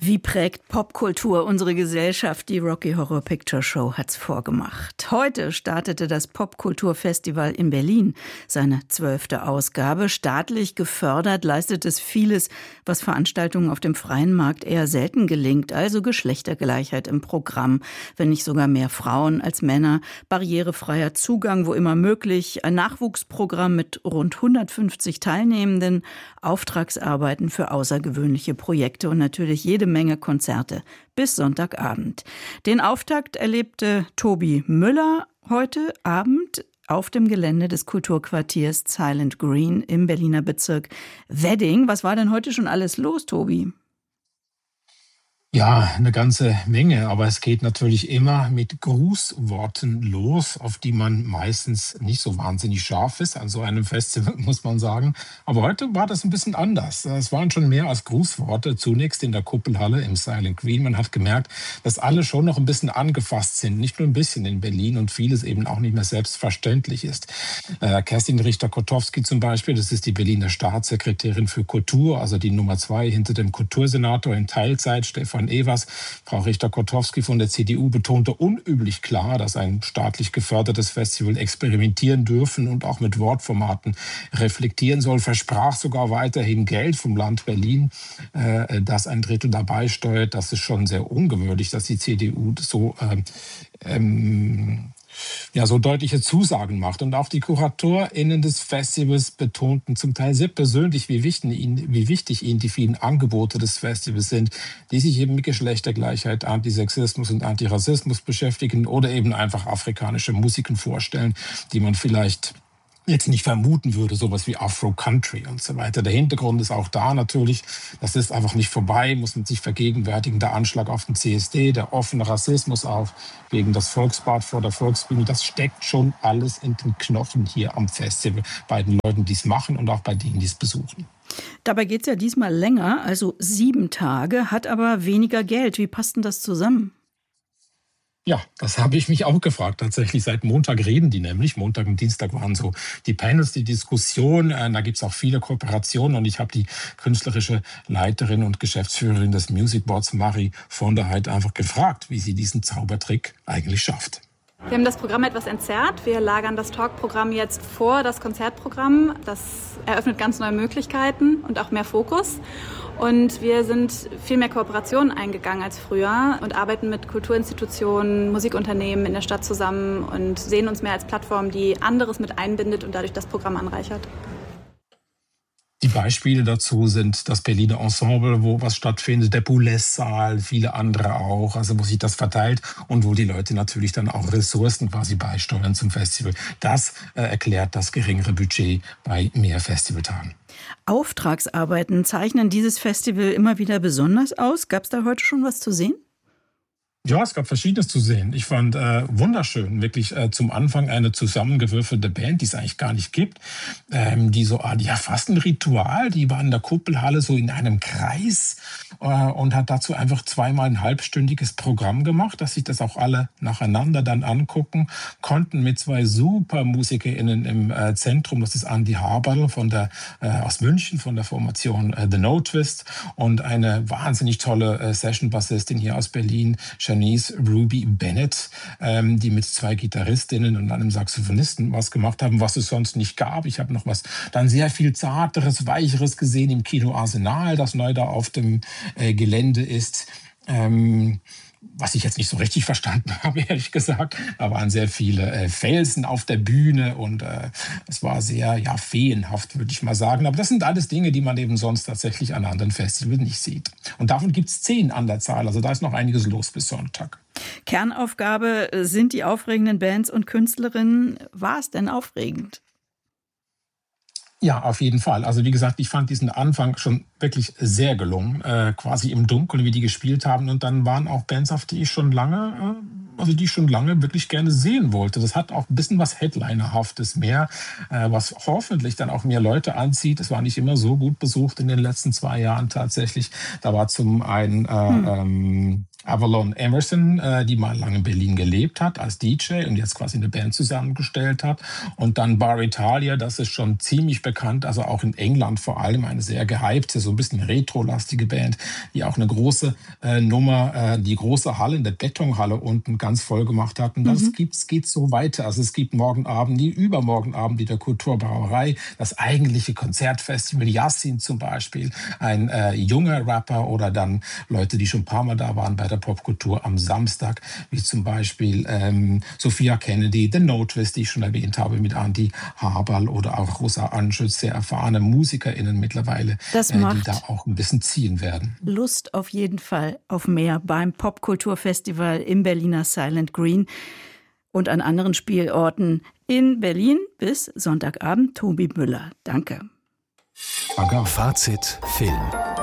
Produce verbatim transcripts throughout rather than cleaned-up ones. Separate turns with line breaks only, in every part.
Wie prägt Popkultur unsere Gesellschaft? Die Rocky Horror Picture Show hat's vorgemacht. Heute startete das Popkulturfestival in Berlin seine zwölfte Ausgabe. Staatlich gefördert leistet es vieles, was Veranstaltungen auf dem freien Markt eher selten gelingt. Also Geschlechtergleichheit im Programm, wenn nicht sogar mehr Frauen als Männer, barrierefreier Zugang, wo immer möglich, ein Nachwuchsprogramm mit rund hundertfünfzig Teilnehmenden, Auftragsarbeiten für außergewöhnliche Projekte und natürlich jede Menge Konzerte bis Sonntagabend. Den Auftakt erlebte Tobi Müller heute Abend auf dem Gelände des Kulturquartiers Silent Green im Berliner Bezirk Wedding. Was war denn heute schon alles los, Tobi?
Ja, eine ganze Menge, aber es geht natürlich immer mit Grußworten los, auf die man meistens nicht so wahnsinnig scharf ist an so einem Festival, muss man sagen. Aber heute war das ein bisschen anders. Es waren schon mehr als Grußworte. Zunächst in der Kuppelhalle im Silent Green. Man hat gemerkt, dass alle schon noch ein bisschen angefasst sind. Nicht nur ein bisschen in Berlin und vieles eben auch nicht mehr selbstverständlich ist. Äh, Kerstin Richter-Kotowski zum Beispiel, das ist die Berliner Staatssekretärin für Kultur, also die Nummer zwei hinter dem Kultursenator in Teilzeit, Stefan Evers. Frau Richter-Kotowski von der C D U betonte unüblich klar, dass ein staatlich gefördertes Festival experimentieren dürfen und auch mit Wortformaten reflektieren soll, versprach sogar weiterhin Geld vom Land Berlin, äh, das ein Drittel dabei steuert. Das ist schon sehr ungewöhnlich, dass die C D U so ähm, ähm, ja, so deutliche Zusagen macht. Und auch die KuratorInnen des Festivals betonten zum Teil sehr persönlich, wie wichtig ihnen, wie wichtig ihnen die vielen Angebote des Festivals sind, die sich eben mit Geschlechtergleichheit, Antisexismus und Antirassismus beschäftigen oder eben einfach afrikanische Musiken vorstellen, die man vielleicht jetzt nicht vermuten würde, sowas wie Afro-Country und so weiter. Der Hintergrund ist auch da natürlich, das ist einfach nicht vorbei, muss man sich vergegenwärtigen, der Anschlag auf den C S D, der offene Rassismus auch gegen das Volksbad vor der Volksbühne, das steckt schon alles in den Knochen hier am Festival, bei den Leuten, die es machen und auch bei denen, die es besuchen.
Dabei geht es ja diesmal länger, also sieben Tage, hat aber weniger Geld. Wie passt denn das zusammen?
Ja, das habe ich mich auch gefragt. Tatsächlich seit Montag reden die nämlich. Montag und Dienstag waren so die Panels, die Diskussion. Äh, da gibt es auch viele Kooperationen. Und ich habe die künstlerische Leiterin und Geschäftsführerin des Music Boards, Marie von der Heid, einfach gefragt, wie sie diesen Zaubertrick eigentlich schafft.
Wir haben das Programm etwas entzerrt. Wir lagern das Talkprogramm jetzt vor das Konzertprogramm. Das eröffnet ganz neue Möglichkeiten und auch mehr Fokus. Und wir sind viel mehr Kooperationen eingegangen als früher und arbeiten mit Kulturinstitutionen, Musikunternehmen in der Stadt zusammen und sehen uns mehr als Plattform, die anderes mit einbindet und dadurch das Programm anreichert.
Die Beispiele dazu sind das Berliner Ensemble, wo was stattfindet, der Boulez-Saal, viele andere auch, also wo sich das verteilt und wo die Leute natürlich dann auch Ressourcen quasi beisteuern zum Festival. Das äh, erklärt das geringere Budget bei mehr Festivaltagen.
Auftragsarbeiten zeichnen dieses Festival immer wieder besonders aus. Gab es da heute schon was zu sehen?
Ja, es gab Verschiedenes zu sehen. Ich fand äh, wunderschön, wirklich äh, zum Anfang eine zusammengewürfelte Band, die es eigentlich gar nicht gibt, ähm, die so, ah, ja, fast ein Ritual, die war in der Kuppelhalle so in einem Kreis äh, und hat dazu einfach zweimal ein halbstündiges Programm gemacht, dass sich das auch alle nacheinander dann angucken konnten, mit zwei super MusikerInnen im äh, Zentrum. Das ist Andi Haberl von der, äh, aus München von der Formation äh, The No Twist und eine wahnsinnig tolle äh, Session-Bassistin hier aus Berlin, Janice Ruby Bennett, ähm, die mit zwei Gitarristinnen und einem Saxophonisten was gemacht haben, was es sonst nicht gab. Ich habe noch was dann sehr viel Zarteres, Weicheres gesehen im Kino Arsenal, das neu da auf dem äh, Gelände ist. Ähm, was ich jetzt nicht so richtig verstanden habe, ehrlich gesagt. Da waren sehr viele äh, Felsen auf der Bühne und äh, es war sehr ja, feenhaft, würde ich mal sagen. Aber das sind alles Dinge, die man eben sonst tatsächlich an anderen Festivals nicht sieht. Und davon gibt es zehn an der Zahl. Also da ist noch einiges los bis Sonntag.
Kernaufgabe sind die aufregenden Bands und Künstlerinnen. War es denn aufregend?
Ja, auf jeden Fall. Also wie gesagt, ich fand diesen Anfang schon wirklich sehr gelungen, äh, quasi im Dunkeln, wie die gespielt haben. Und dann waren auch Bands, auf die ich schon lange, äh, also die ich schon lange wirklich gerne sehen wollte. Das hat auch ein bisschen was Headlinerhaftes mehr, äh, was hoffentlich dann auch mehr Leute anzieht. Es war nicht immer so gut besucht in den letzten zwei Jahren tatsächlich. Da war zum einen äh, hm. ähm, Avalon Emerson, äh, die mal lange in Berlin gelebt hat als D J und jetzt quasi eine Band zusammengestellt hat. Und dann Bar Italia, das ist schon ziemlich bekannt, also auch in England vor allem eine sehr gehypte, so ein bisschen retro-lastige Band, die auch eine große äh, Nummer, äh, die große Halle, in der Betonhalle unten ganz voll gemacht hat. Und das mhm. gibt's, geht so weiter. Also es gibt morgen Abend, die übermorgen Abend die der Kulturbrauerei, das eigentliche Konzertfestival, Yassin zum Beispiel, ein äh, junger Rapper oder dann Leute, die schon ein paar Mal da waren bei der Popkultur am Samstag, wie zum Beispiel ähm, Sophia Kennedy, The Notorious, die ich schon erwähnt habe, mit Andi Haberl oder auch Rosa Anschütz, sehr erfahrene MusikerInnen mittlerweile,
das
äh,
macht
die da auch ein bisschen ziehen werden.
Lust auf jeden Fall auf mehr beim Popkulturfestival im Berliner Silent Green und an anderen Spielorten in Berlin bis Sonntagabend. Tobi Müller, danke.
Danke.
Fazit Film.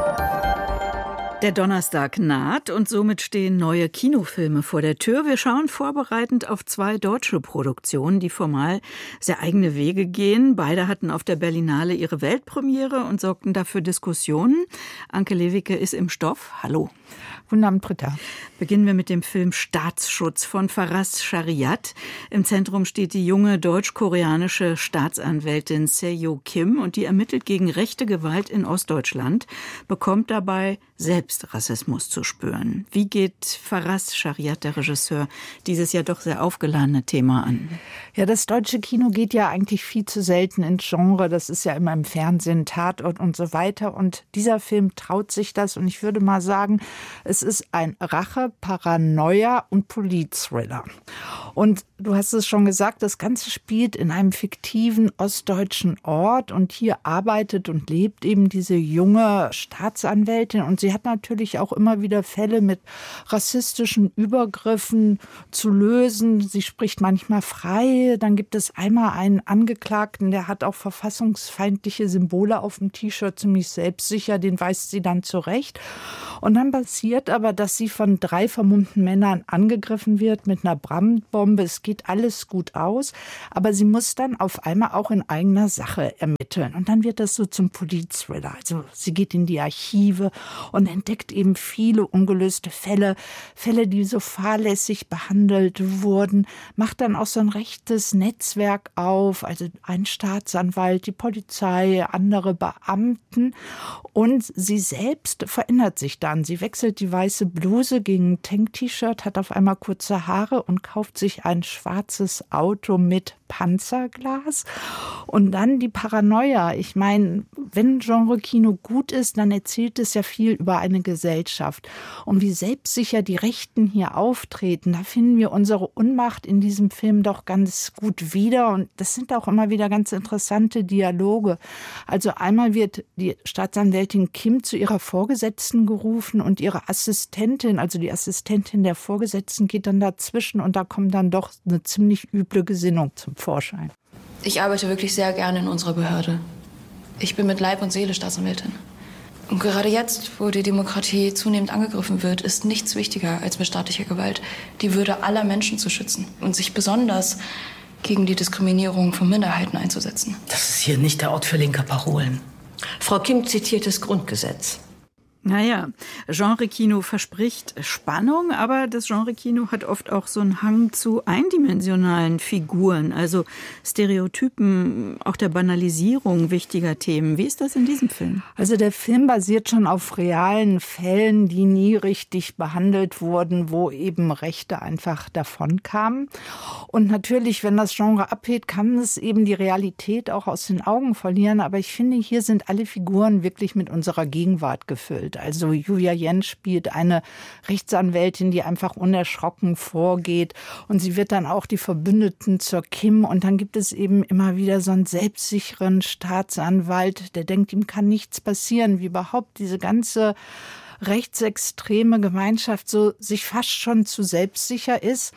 Der Donnerstag naht und somit stehen neue Kinofilme vor der Tür. Wir schauen vorbereitend auf zwei deutsche Produktionen, die formal sehr eigene Wege gehen. Beide hatten auf der Berlinale ihre Weltpremiere und sorgten dafür Diskussionen. Anke Lewicke ist im Stoff. Hallo.
Guten Abend, Britta.
Beginnen wir mit dem Film Staatsschutz von Faraz Shariat. Im Zentrum steht die junge deutsch-koreanische Staatsanwältin Seo Kim und die ermittelt gegen rechte Gewalt in Ostdeutschland, bekommt dabei selbst Rassismus zu spüren. Wie geht Faraz Shariat, der Regisseur, dieses ja doch sehr aufgeladene Thema an?
Ja, das deutsche Kino geht ja eigentlich viel zu selten ins Genre. Das ist ja immer im Fernsehen, Tatort und so weiter. Und dieser Film traut sich das. Und ich würde mal sagen, es ist ein Rache-, Paranoia- und Polit-Thriller. Und du hast es schon gesagt, das Ganze spielt in einem fiktiven ostdeutschen Ort. Und hier arbeitet und lebt eben diese junge Staatsanwältin. Und sie hat natürlich auch immer wieder Fälle mit rassistischen Übergriffen zu lösen. Sie spricht manchmal frei. Dann gibt es einmal einen Angeklagten, der hat auch verfassungsfeindliche Symbole auf dem T-Shirt, ziemlich selbstsicher. Den weist sie dann zurecht. Und dann passiert aber, dass sie von drei vermummten Männern angegriffen wird mit einer Brandbombe. Es geht alles gut aus, aber sie muss dann auf einmal auch in eigener Sache ermitteln. Und dann wird das so zum Polit-Thriller. Also sie geht in die Archive und entdeckt eben viele ungelöste Fälle, Fälle, die so fahrlässig behandelt wurden, macht dann auch so ein rechtes Netzwerk auf, also ein Staatsanwalt, die Polizei, andere Beamten. Und sie selbst verändert sich dann. Sie wechselt die weiße Bluse gegen ein Tank-T-Shirt, hat auf einmal kurze Haare und kauft sich ein schwarzes Auto mit Panzerglas. Und dann die Paranoia. Ich meine, wenn Genre-Kino gut ist, dann erzählt es ja viel über eine Gesellschaft. Und wie selbstsicher die Rechten hier auftreten, da finden wir unsere Unmacht in diesem Film doch ganz gut wieder. Und das sind auch immer wieder ganz interessante Dialoge. Also einmal wird die Staatsanwältin Kim zu ihrer Vorgesetzten gerufen und ihre Assistentin, also die Assistentin der Vorgesetzten, geht dann dazwischen und da kommt dann doch eine ziemlich üble Gesinnung zum Vorschein.
Ich arbeite wirklich sehr gerne in unserer Behörde. Ich bin mit Leib und Seele Staatsanwältin. Und gerade jetzt, wo die Demokratie zunehmend angegriffen wird, ist nichts wichtiger als mit staatlicher Gewalt die Würde aller Menschen zu schützen und sich besonders gegen die Diskriminierung von Minderheiten einzusetzen.
Das ist hier nicht der Ort für linke Parolen. Frau Kim zitiert das Grundgesetz.
Naja, Genre-Kino verspricht Spannung, aber das Genre-Kino hat oft auch so einen Hang zu eindimensionalen Figuren, also Stereotypen, auch der Banalisierung wichtiger Themen. Wie ist das in diesem Film?
Also der Film basiert schon auf realen Fällen, die nie richtig behandelt wurden, wo eben Rechte einfach davonkamen. Und natürlich, wenn das Genre abhebt, kann es eben die Realität auch aus den Augen verlieren. Aber ich finde, hier sind alle Figuren wirklich mit unserer Gegenwart gefüllt. Also Julia Jentsch spielt eine Rechtsanwältin, die einfach unerschrocken vorgeht. Und sie wird dann auch die Verbündeten zur Kim. Und dann gibt es eben immer wieder so einen selbstsicheren Staatsanwalt, der denkt, ihm kann nichts passieren, wie überhaupt diese ganze rechtsextreme Gemeinschaft so sich fast schon zu selbstsicher ist.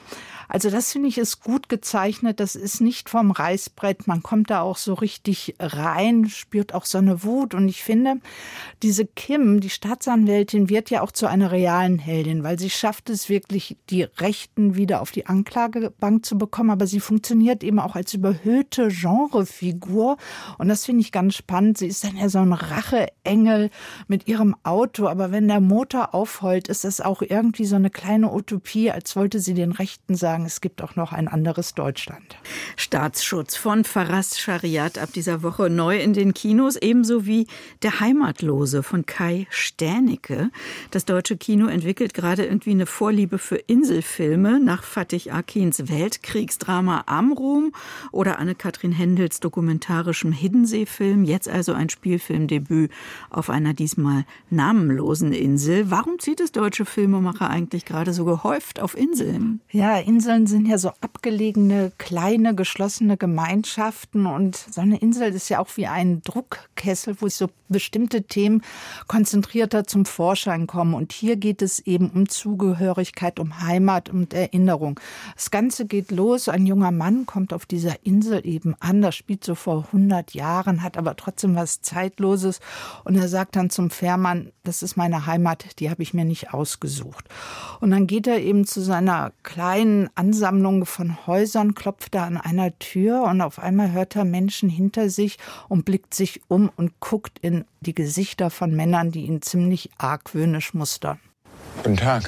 Also das finde ich ist gut gezeichnet. Das ist nicht vom Reißbrett. Man kommt da auch so richtig rein, spürt auch so eine Wut. Und ich finde, diese Kim, die Staatsanwältin, wird ja auch zu einer realen Heldin, weil sie schafft es wirklich, die Rechten wieder auf die Anklagebank zu bekommen. Aber sie funktioniert eben auch als überhöhte Genrefigur. Und das finde ich ganz spannend. Sie ist dann ja so ein Racheengel mit ihrem Auto. Aber wenn der Motor aufheult, ist das auch irgendwie so eine kleine Utopie, als wollte sie den Rechten sagen, es gibt auch noch ein anderes Deutschland.
Staatsschutz von Faraz Shariat ab dieser Woche neu in den Kinos, ebenso wie Der Heimatlose von Kai Stänicke. Das deutsche Kino entwickelt gerade irgendwie eine Vorliebe für Inselfilme nach Fatih Akins Weltkriegsdrama Amrum oder Anne-Kathrin Hendels dokumentarischem Hiddensee-Film. Jetzt also ein Spielfilmdebüt auf einer diesmal namenlosen Insel. Warum zieht es deutsche Filmemacher eigentlich gerade so gehäuft auf Inseln?
Ja, Inseln sind ja so abgelegene, kleine, geschlossene Gemeinschaften. Und so eine Insel ist ja auch wie ein Druckkessel, wo so bestimmte Themen konzentrierter zum Vorschein kommen. Und hier geht es eben um Zugehörigkeit, um Heimat und Erinnerung. Das Ganze geht los. Ein junger Mann kommt auf dieser Insel eben an. Das spielt so vor hundert Jahren, hat aber trotzdem was Zeitloses. Und er sagt dann zum Fährmann, das ist meine Heimat, die habe ich mir nicht ausgesucht. Und dann geht er eben zu seiner kleinen Ansammlung von Häusern, klopft da an einer Tür und auf einmal hört er Menschen hinter sich und blickt sich um und guckt in die Gesichter von Männern, die ihn ziemlich argwöhnisch mustern.
Guten Tag.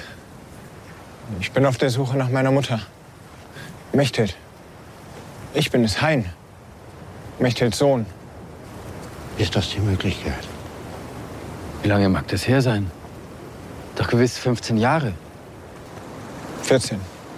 Ich bin auf der Suche nach meiner Mutter. Mechthild. Ich bin es, Hein. Mechthilds Sohn.
Ist das die Möglichkeit? Wie lange mag das her sein? Doch gewiss fünfzehn Jahre.
vierzehn.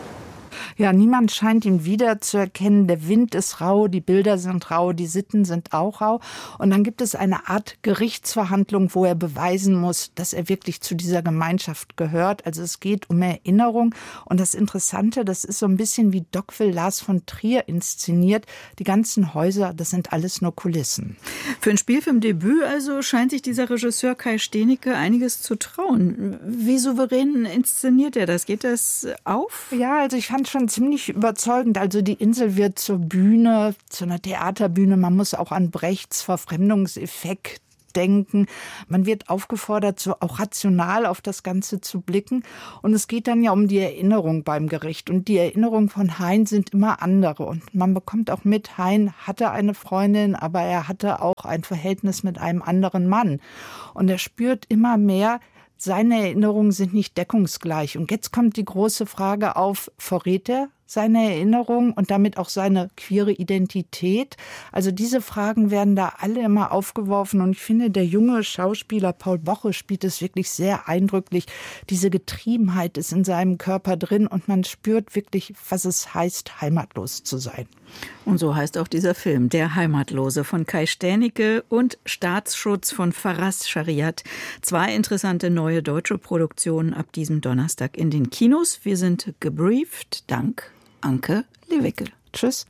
Ja, niemand scheint ihn wiederzuerkennen. Der Wind ist rau, die Bilder sind rau, die Sitten sind auch rau. Und dann gibt es eine Art Gerichtsverhandlung, wo er beweisen muss, dass er wirklich zu dieser Gemeinschaft gehört. Also es geht um Erinnerung. Und das Interessante, das ist so ein bisschen wie Dogville Lars von Trier inszeniert. Die ganzen Häuser, das sind alles nur Kulissen.
Für ein Spielfilmdebüt also scheint sich dieser Regisseur Kai Stänicke einiges zu trauen. Wie souverän inszeniert er das? Geht das auf?
Ja, also ich fand schon ziemlich überzeugend. Also die Insel wird zur Bühne, zu einer Theaterbühne. Man muss auch an Brechts Verfremdungseffekt denken. Man wird aufgefordert, so auch rational auf das Ganze zu blicken. Und es geht dann ja um die Erinnerung beim Gericht. Und die Erinnerungen von Hein sind immer andere. Und man bekommt auch mit, Hein hatte eine Freundin, aber er hatte auch ein Verhältnis mit einem anderen Mann. Und er spürt immer mehr, seine Erinnerungen sind nicht deckungsgleich. Und jetzt kommt die große Frage auf, verrät er seine Erinnerung und damit auch seine queere Identität? Also diese Fragen werden da alle immer aufgeworfen. Und ich finde, der junge Schauspieler Paul Boche spielt es wirklich sehr eindrücklich. Diese Getriebenheit ist in seinem Körper drin und man spürt wirklich, was es heißt, heimatlos zu sein.
Und so heißt auch dieser Film, Der Heimatlose von Kai Stänicke und Staatsschutz von Faraz Shariat. Zwei interessante neue deutsche Produktionen ab diesem Donnerstag in den Kinos. Wir sind gebrieft. Dank Anke Lewickel.
Tschüss.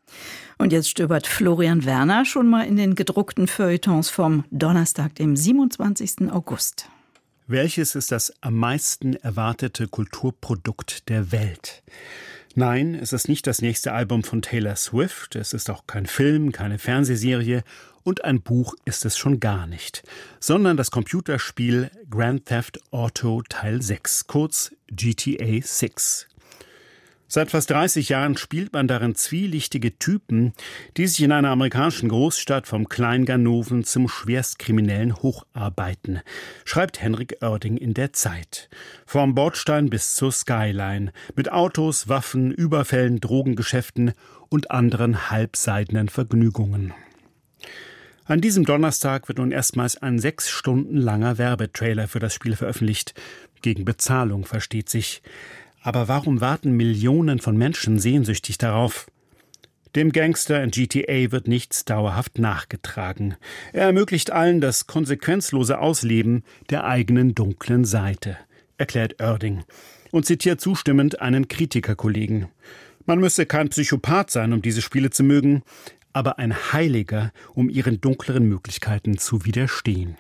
Und jetzt stöbert Florian Werner schon mal in den gedruckten Feuilletons vom Donnerstag, dem siebenundzwanzigsten August.
Welches ist das am meisten erwartete Kulturprodukt der Welt? Nein, es ist nicht das nächste Album von Taylor Swift, es ist auch kein Film, keine Fernsehserie und ein Buch ist es schon gar nicht, sondern das Computerspiel Grand Theft Auto Teil sechs, kurz G T A sechs. Seit fast dreißig Jahren spielt man darin zwielichtige Typen, die sich in einer amerikanischen Großstadt vom Kleinganoven zum Schwerstkriminellen hocharbeiten, schreibt Henrik Oerding in der Zeit. Vom Bordstein bis zur Skyline, mit Autos, Waffen, Überfällen, Drogengeschäften und anderen halbseidenen Vergnügungen. An diesem Donnerstag wird nun erstmals ein sechs Stunden langer Werbetrailer für das Spiel veröffentlicht. Gegen Bezahlung, versteht sich. Aber warum warten Millionen von Menschen sehnsüchtig darauf? Dem Gangster in G T A wird nichts dauerhaft nachgetragen. Er ermöglicht allen das konsequenzlose Ausleben der eigenen dunklen Seite, erklärt Oerding und zitiert zustimmend einen Kritikerkollegen. Man müsse kein Psychopath sein, um diese Spiele zu mögen, aber ein Heiliger, um ihren dunkleren Möglichkeiten zu widerstehen.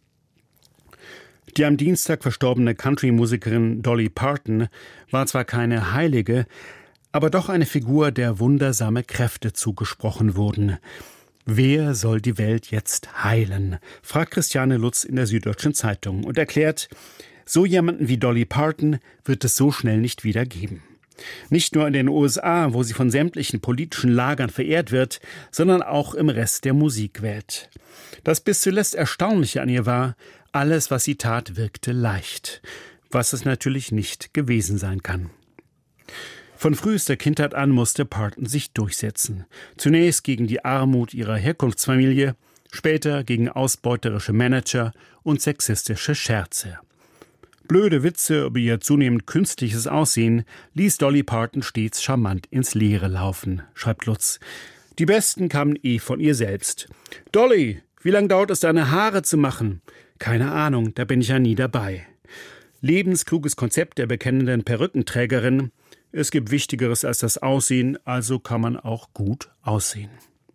Die am Dienstag verstorbene Country-Musikerin Dolly Parton war zwar keine Heilige, aber doch eine Figur, der wundersame Kräfte zugesprochen wurden. Wer soll die Welt jetzt heilen? Fragt Christiane Lutz in der Süddeutschen Zeitung und erklärt, so jemanden wie Dolly Parton wird es so schnell nicht wieder geben. Nicht nur in den U S A, wo sie von sämtlichen politischen Lagern verehrt wird, sondern auch im Rest der Musikwelt. Das bis zuletzt Erstaunliche an ihr war, alles, was sie tat, wirkte leicht, was es natürlich nicht gewesen sein kann. Von frühester Kindheit an musste Parton sich durchsetzen. Zunächst gegen die Armut ihrer Herkunftsfamilie, später gegen ausbeuterische Manager und sexistische Scherze. Blöde Witze über ihr zunehmend künstliches Aussehen ließ Dolly Parton stets charmant ins Leere laufen, schreibt Lutz. Die besten kamen eh von ihr selbst. »Dolly, wie lange dauert es, deine Haare zu machen?« »Keine Ahnung, da bin ich ja nie dabei.« Lebenskluges Konzept der bekennenden Perückenträgerin. Es gibt Wichtigeres als das Aussehen, also kann man auch gut aussehen.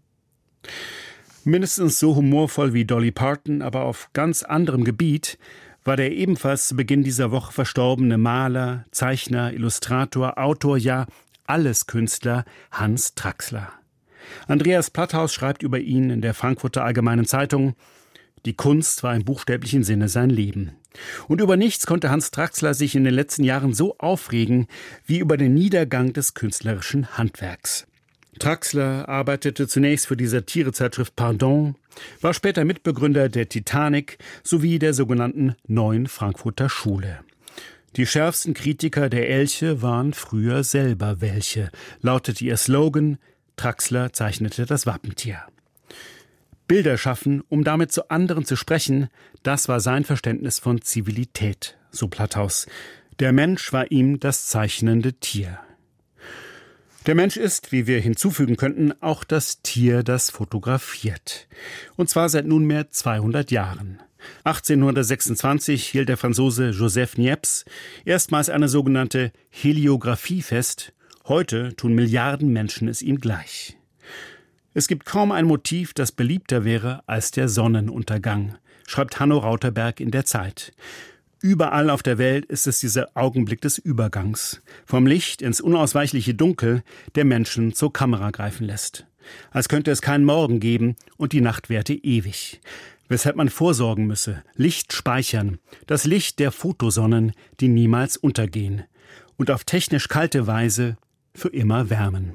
Mindestens so humorvoll wie Dolly Parton, aber auf ganz anderem Gebiet, war der ebenfalls zu Beginn dieser Woche verstorbene Maler, Zeichner, Illustrator, Autor, ja Alleskünstler Hans Traxler. Andreas Platthaus schreibt über ihn in der Frankfurter Allgemeinen Zeitung: Die Kunst war im buchstäblichen Sinne sein Leben. Und über nichts konnte Hans Traxler sich in den letzten Jahren so aufregen wie über den Niedergang des künstlerischen Handwerks. Traxler arbeitete zunächst für die Satirezeitschrift Pardon, war später Mitbegründer der Titanic sowie der sogenannten Neuen Frankfurter Schule. Die schärfsten Kritiker der Elche waren früher selber welche, lautete ihr Slogan. Traxler zeichnete das Wappentier. Bilder schaffen, um damit zu anderen zu sprechen, das war sein Verständnis von Zivilität, so Platthaus. Der Mensch war ihm das zeichnende Tier. Der Mensch ist, wie wir hinzufügen könnten, auch das Tier, das fotografiert. Und zwar seit nunmehr zweihundert Jahren. achtzehnhundertsechsundzwanzig hielt der Franzose Joseph Niepce erstmals eine sogenannte Heliographie fest. Heute tun Milliarden Menschen es ihm gleich. Es gibt kaum ein Motiv, das beliebter wäre als der Sonnenuntergang, schreibt Hanno Rauterberg in der Zeit. Überall auf der Welt ist es dieser Augenblick des Übergangs, vom Licht ins unausweichliche Dunkel, der Menschen zur Kamera greifen lässt. Als könnte es keinen Morgen geben und die Nacht währte ewig. Weshalb man vorsorgen müsse, Licht speichern, das Licht der Fotosonnen, die niemals untergehen und auf technisch kalte Weise für immer wärmen.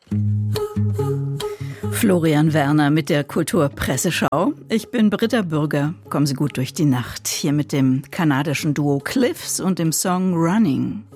Florian Werner mit der Kulturpresseschau. Ich bin Britta Bürger. Kommen Sie gut durch die Nacht. Hier mit dem kanadischen Duo Cliffs und dem Song Running.